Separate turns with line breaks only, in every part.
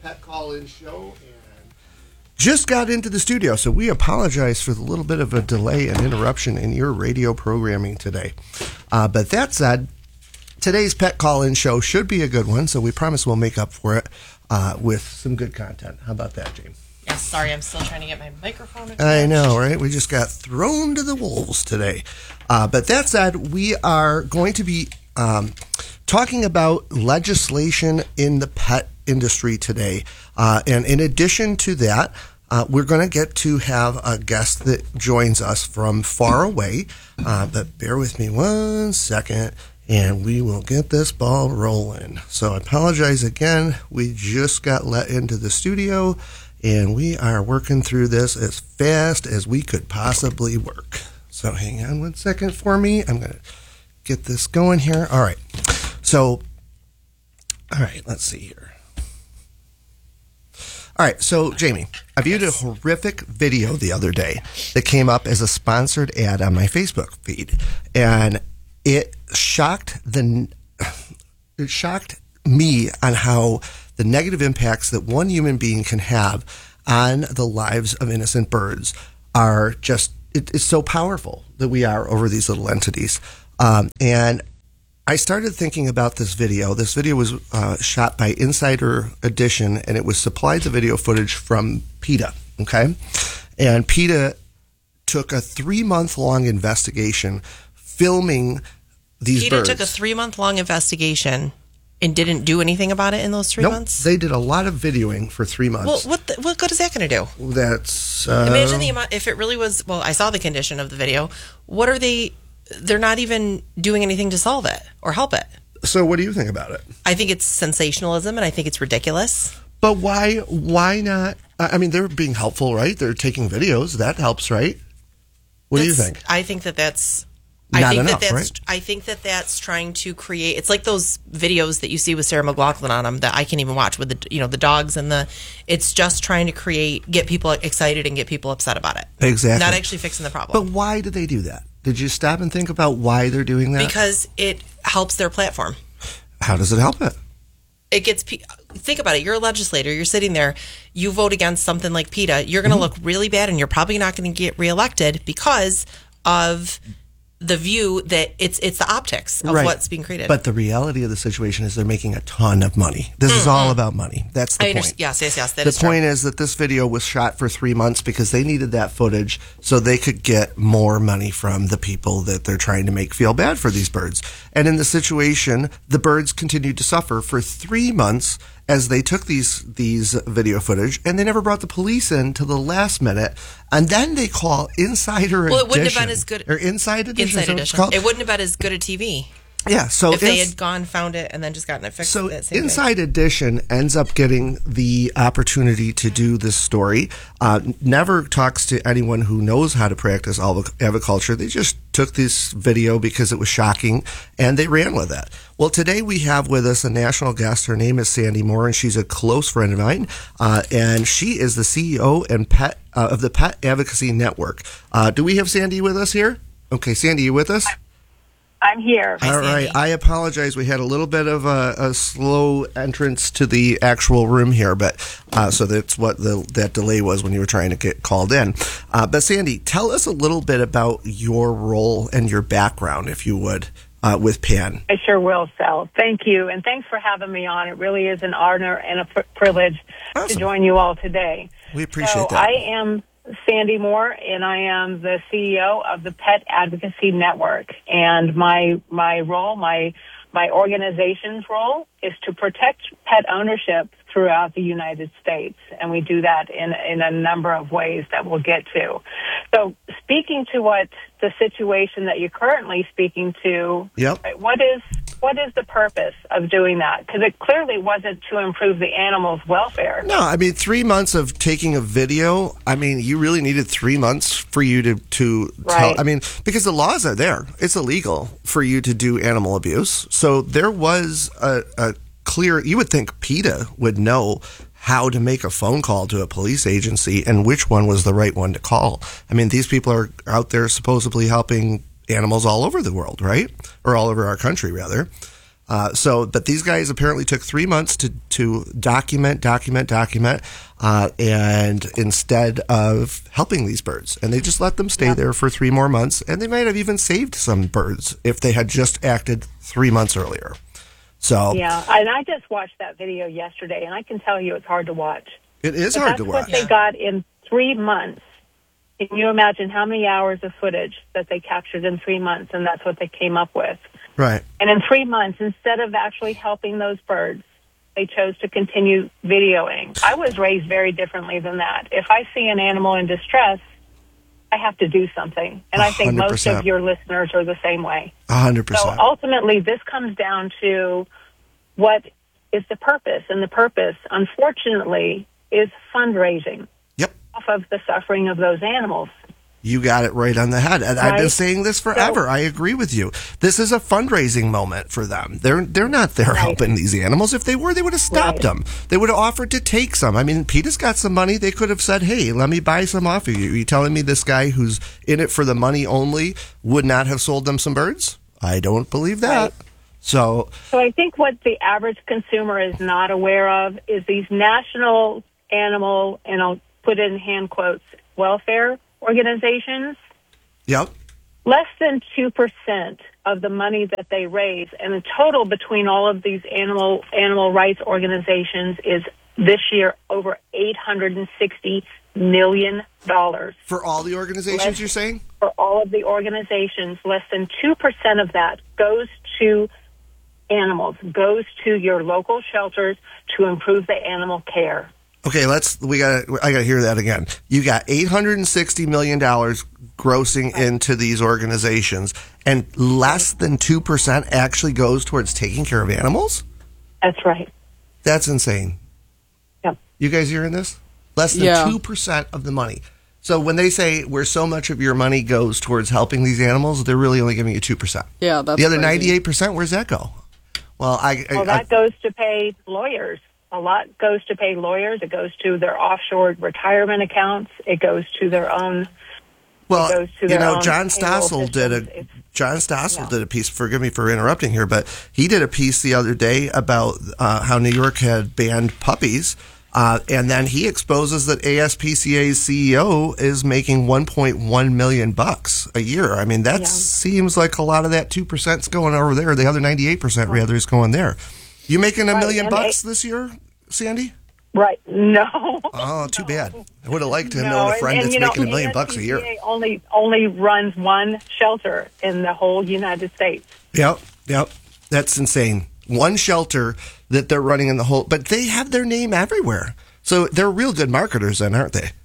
Pet Call-In Show and just got into the studio, so we apologize for the little bit of a delay and interruption in your radio programming today. But that said, today's Pet Call-In Show should be a good one, so we promise we'll make up for it with some good content. How about that, James?
Yes, sorry, I'm still trying to get my microphone.
I know, right? We just got thrown to the wolves today. But that said, we are going to be talking about legislation in the pet industry today. And in addition to that, we're going to get to have a guest that joins us from far away. But bear with me one second, and we will get this ball rolling. So I apologize again. We just got let into the studio, and we are working through this as fast as we could possibly work. So hang on one second for me. I'm going to get this going here. All right. So, all right, let's see here. All right, so Jamie, I viewed a horrific video the other day that came up as a sponsored ad on my Facebook feed, and it shocked me on how the negative impacts that one human being can have on the lives of innocent birds are just, it's so powerful that we are over these little entities. And I started thinking about this video. This video was shot by Insider Edition, and it was supplied the video footage from PETA, okay? And PETA took a 3-month-long investigation filming these birds.
PETA took a 3-month-long investigation and didn't do anything about it in those 3 months?
They did a lot of videoing for 3 months.
Well, what good is that going to do?
That's...
Imagine the amount, if it really was, well, I saw the condition of the video. What are they... They're not even doing anything to solve it or help it.
So what do you think about it?
I think it's sensationalism, and I think it's ridiculous.
But why not? I mean, they're being helpful, right? They're taking videos. That helps, right? What do you think?
I think that's...
Not enough, right?
I think that's trying to create... It's like those videos that you see with Sarah McLachlan on them that I can't even watch with the dogs and the... It's just trying to get people excited and get people upset about it.
Exactly.
Not actually fixing the problem.
But why do they do that? Did you stop and think about why they're doing that?
Because it helps their platform.
How does it help it?
It gets... Think about it. You're a legislator. You're sitting there. You vote against something like PETA. You're going to look really bad, and you're probably not going to get reelected because of the view that it's the optics of what's being created.
But the reality of the situation is they're making a ton of money. This is all about money. That's the point.
Yes.
The point is that this video was shot for 3 months because they needed that footage so they could get more money from the people that they're trying to make feel bad for these birds. And in the situation, the birds continued to suffer for 3 months as they took these video footage, and they never brought the police in till the last minute, and then they call Insider Edition.
Well, it wouldn't have been as good.
Or Inside Edition.
Inside Edition. It wouldn't have been as good a TV.
Yeah, so
if they had found it, and then just gotten it fixed.
So
that same
Inside Edition ends up getting the opportunity to do this story. Never talks to anyone who knows how to practice aviculture. They just took this video because it was shocking, and they ran with it. Well, today we have with us a national guest. Her name is Sandy Moore, and she's a close friend of mine. And she is the CEO and of the Pet Advocacy Network. Do we have Sandy with us here? Okay, Sandy, you with us?
I'm here.
All right. I apologize. We had a little bit of a slow entrance to the actual room here, but so that's what that delay was when you were trying to get called in. But Sandy, tell us a little bit about your role and your background, if you would, with PAN.
I sure will, Sal. Thank you, and thanks for having me on. It really is an honor and a privilege to join you all today.
We appreciate that.
I am Sandy Moore, and I am the CEO of the Pet Advocacy Network. And my role, my organization's role, is to protect pet ownership throughout the United States, and we do that in a number of ways that we'll get to. So, speaking to what the situation that you're currently speaking to, what is the purpose of doing that? Because it clearly wasn't to improve the animal's welfare.
No, I mean, 3 months of taking a video, I mean, you really needed 3 months for you to tell. I mean, because the laws are there. It's illegal for you to do animal abuse. So there was a clear, you would think PETA would know how to make a phone call to a police agency and which one was the right one to call. I mean, these people are out there supposedly helping animals all over the world, right? Or all over our country, rather. But these guys apparently took 3 months to document, and instead of helping these birds, and they just let them stay there for 3 more months, and they might have even saved some birds if they had just acted 3 months earlier. So
yeah, and I just watched that video yesterday, and I can tell you it's hard to watch.
It is hard to watch.
That's what they got in 3 months. Can you imagine how many hours of footage that they captured in 3 months, and that's what they came up with?
Right.
And in 3 months, instead of actually helping those birds, they chose to continue videoing. I was raised very differently than that. If I see an animal in distress, I have to do something. And I think
100%.
most of your listeners are the same way.
100%.
So ultimately, this comes down to what is the purpose. And the purpose, unfortunately, is fundraising.
Yep.
Off of the suffering of those animals.
You got it right on the head. And I've been saying this forever. I agree with you. This is a fundraising moment for them. They're not there helping these animals. If they were, they would have stopped them. They would have offered to take some. I mean, PETA's got some money. They could have said, hey, let me buy some off of you. Are you telling me this guy who's in it for the money only would not have sold them some birds? I don't believe that.
Right.
So
I think what the average consumer is not aware of is these national animal, and I'll put it in hand quotes, welfare organizations.
Yep.
Less than 2% of the money that they raise, and the total between all of these animal rights organizations is this year over $860 million.
For all the organizations, you're saying?
For all of the organizations, less than 2% of that goes to animals, goes to your local shelters to improve the animal care.
Okay, I gotta hear that again. You got $860 million grossing into these organizations, and less than 2% actually goes towards taking care of animals?
That's right.
That's insane.
Yep.
You guys hearing this? Less than 2% of the money. So when they say where so much of your money goes towards helping these animals, they're really only giving you 2%.
Yeah, that's
the other
crazy.
98%. Where's that go? Well,
that goes to pay lawyers. A lot goes to pay lawyers. It goes to their offshore retirement accounts. It goes to their own.
Well,
it goes to their own
John Stossel did a piece. Forgive me for interrupting here, but he did a piece the other day about how New York had banned puppies, and then he exposes that ASPCA's CEO is making $1.1 million a year. I mean, that seems like a lot of that 2% is going over there. The other 98% rather is going there. You making $1 million this year, Sandy?
Right. No.
Oh, too bad. I would have liked to have known a friend that's making $1 million a year.
Only runs one shelter in the whole United States.
Yep. That's insane. One shelter that they're running in the whole, but they have their name everywhere. So they're real good marketers then, aren't they?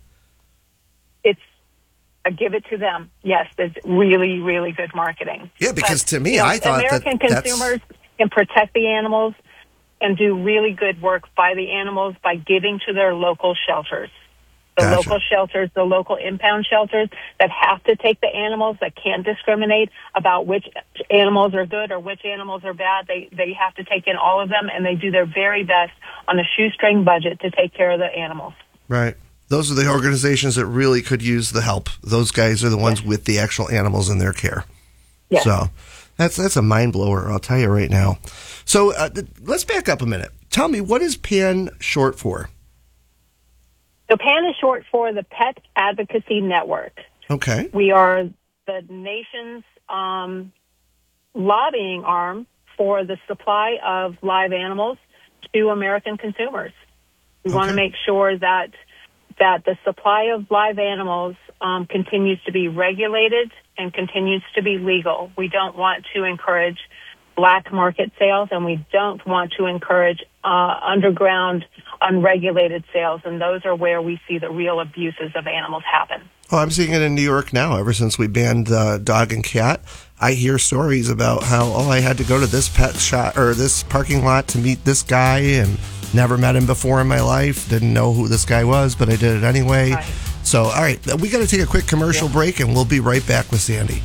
I give it to them. Yes, it's really, really good marketing.
Yeah, because to me, I thought
American consumers can protect the animals and do really good work by the animals by giving to their local shelters. The local shelters, the local impound shelters that have to take the animals, that can't discriminate about which animals are good or which animals are bad. They have to take in all of them, and they do their very best on a shoestring budget to take care of the animals.
Right. Those are the organizations that really could use the help. Those guys are the ones with the actual animals in their care.
Yes.
So that's a mind blower, I'll tell you right now. So let's back up a minute. Tell me, what is PAN short for?
So PAN is short for the Pet Advocacy Network.
Okay.
We are the nation's lobbying arm for the supply of live animals to American consumers. We want to make sure that the supply of live animals continues to be regulated and continues to be legal. We don't want to encourage black market sales, and we don't want to encourage underground, unregulated sales, and those are where we see the real abuses of animals happen.
Oh, I'm seeing it in New York now. Ever since we banned dog and cat, I hear stories about how, I had to go to this pet shop or this parking lot to meet this guy and never met him before in my life. Didn't know who this guy was, but I did it anyway.
Right.
So, all right, we got to take a quick commercial break, and we'll be right back with Sandy.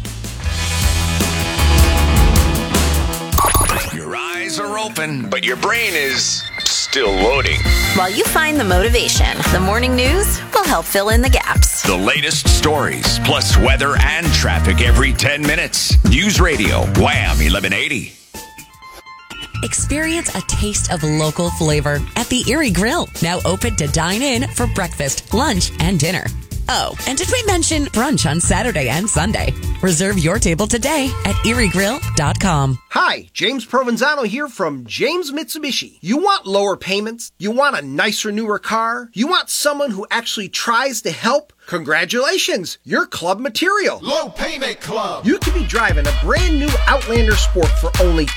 Your eyes are open, but your brain is still loading.
While you find the motivation, the morning news will help fill in the gaps.
The latest stories, plus weather and traffic every 10 minutes. News Radio, Wham 1180.
Experience a taste of local flavor at the Erie Grill, now open to dine in for breakfast, lunch, and dinner. Oh, and did we mention brunch on Saturday and Sunday? Reserve your table today at eriegrill.com.
Hi, James Provenzano here from James Mitsubishi. You want lower payments? You want a nicer, newer car? You want someone who actually tries to help? Congratulations, you're club material.
Low Payment Club.
You could be driving a brand new Outlander Sport for only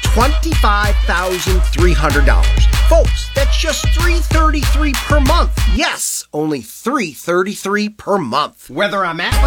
$25,300. Folks, that's just $333 per month. Yes, only $333 per month. Whether I'm at my